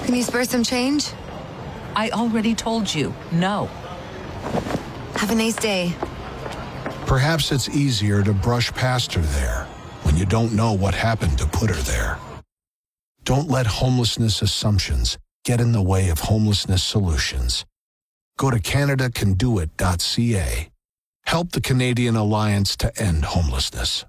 Can you spare some change? I already told you, no. Have a nice day. Perhaps it's easier to brush past her there when you don't know what happened to put her there. Don't let homelessness assumptions get in the way of homelessness solutions. Go to CanadaCanDoIt.ca. Help the Canadian Alliance to End Homelessness.